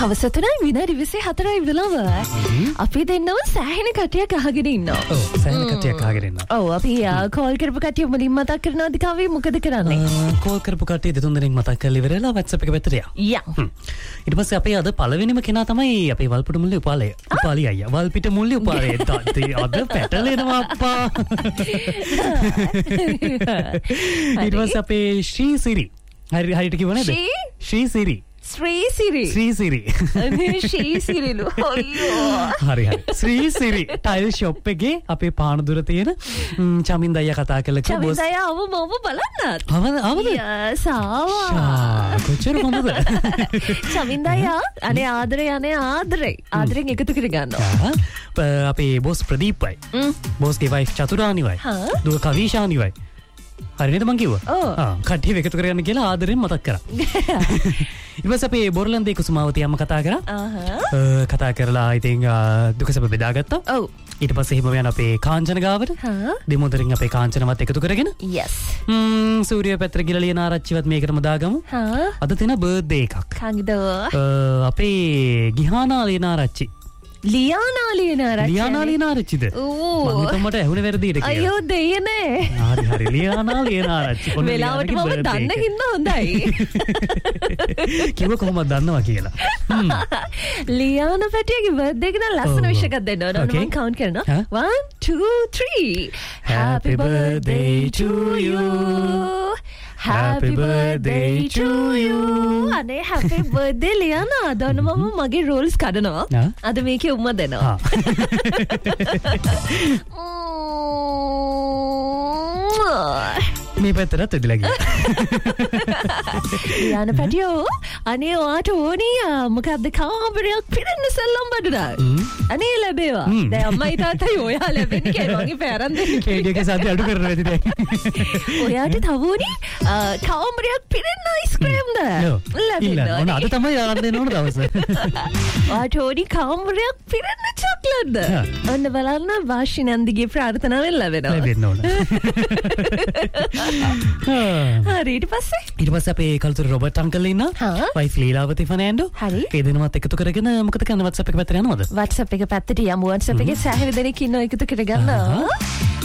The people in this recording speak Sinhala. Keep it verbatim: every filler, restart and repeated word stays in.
හවස තුනයි විනාඩි විසි හතරයි වෙලාව. අපි දෙන්නම සෑහෙන කට්ටියක් අහගෙන ඉන්නවා. ඔව් සෑහෙන කට්ටියක් අහගෙන ඉන්නවා. ඔව් අපි කෝල් කරපු කට්ටිය මුලින්ම මතක් කරනවාද කවි මොකද කරන්නේ? කෝල් කරපු කට්ටිය දෙතුන් දෙනෙක් මතක් කරලා ඉවරලා WhatsApp එක පැත්තට යනවා. යා. ඊට පස්සේ අපේ අද පළවෙනිම කෙනා තමයි අපේ වල්පිට මුල්ලේ උපාලය. උපාලි අයියා. වල්පිට මුල්ලේ උපාලය. අද පැටලෙනවා අප්පා. ඊට පස්සේ අපේ ශ්‍රී සිරි. හරි හරියට කිව්ව නේද? ශ්‍රී සිරි. ශ්‍රී සිරි. ශ්‍රී සිරි. අනේ ශ්‍රී සිරිලු. අයියෝ. හරි හරි. ශ්‍රී සිරි ටයිල් ෂොප් එකේ අපේ පානදුර තියෙන චමින්ද අයියා කතා කළා කිව්වා. චමින්ද අයියා ආව මම බලන්නත්. අවද අවද? යස් ආවා. කොච්චර හොඳද? චමින්ද අයියා අනේ ආදරේ අනේ ආදරේ. ආදරෙන් එකතු කර ගන්නවා. අපේ බොස් ප්‍රදීප්වයි. බොස්ගේ වයිෆ් චතුරානිවයි. දුව කවිෂානිවයි. හරි නේද මං කිව්වා? ආ කට්ටිය එකතු කරගන්න කියලා ආදරෙන් මතක් කරා. ඊට පස්සේ අපේ බොරලන්දේ කුසුමාවති අම්ම කතා කරා. ආහ් කතා කරලා ඉතින් දුක සැප බෙදාගත්තා. ඔව්. ඊට පස්සේ හිම යන අපේ කාංචන ගාවට. හා. දෙමොදරින් අපේ කාංචනවත් එකතු කරගෙන. යස්. ම්ම් සූර්ය පැත්‍ර ගිල ලියන ආරච්චිවත් මේකටම දාගමු. හා. අද තියෙන බර්ත්ඩේ එකක්. කංගිද? අපේ ගිහානා ලියන ආරච්චි. ලියානා ලියන ආරච්චි. ලියානා ලියන ආරච්චිද? ඕ. මම හිතුවා මට ඇහුනේ වැරදියට කියලා. අයියෝ දෙයනේ. හරි හරි ලියානා ලියන ආරච්චි. වෙලාවට මම දන්න හින්දා හොඳයි. කිව්ව කොහොමද දන්නවා කියලා. ලියානා පැටියගේ බර්ත්ඩේ එක නම් ලස්සන විශ් එකක් දෙන්න ඕන. මම කවුන්ට් කරනවා. one two three. Happy birthday to you. Happy birthday to you. අනේ happy birthday ලියානා. අද මම මගේ රූල්ස් කඩනවා. අද මේකේ උම්ම දෙනවා. මේ පැත්තට ඇදලා ගියා. ලියානා පැටියෝ අනේ ඔයාට ඕනි මොකද්ද කාමරයක් පිරෙන්න සෙල්ලම් බඩුනා. අනේ ලැබේවා. දැන් අම්මයි තාත්තයි ඔයා ලැබෙන්නේ කියලා මගේ පෑරන් දෙන්නේ. කේඩ් එකේ සද්ද අඩු කරනවා ඇති දැන්. ඔයාට තව ඕනි කාමරයක් පිරෙන්න අයිස්ක්‍රීම්ද? ලැබෙනවා. ඕන අද තමයි ආරම්භ දෙන්න ඕන දවස. ඔයාට ඕනි කාමරයක් පිරෙන්න චොක්ලට්ද? ඔන්න බලන්න වාෂි නන්දිගේ ප්‍රාර්ථනාවෙන් ලැබෙනවා. ලැබෙන්න ඕන. හරි ඊට පස්සේ ඊට පස්සේ අපේ කල්තුර රොබර්ට් අංකල් ඉන්නවා. වයිෆ් ලීලාවති ෆර්නෑන්ඩෝ. හරි. ඒ දෙනමත් එකතු කරගෙන මොකද කරන්නේ WhatsApp එක පැත්තට යනවද? WhatsApp එක පැත්තට යමු. WhatsApp එකේ සෑහෙන දෙනෙක් ඉන්නවා එකතු කරගන්න.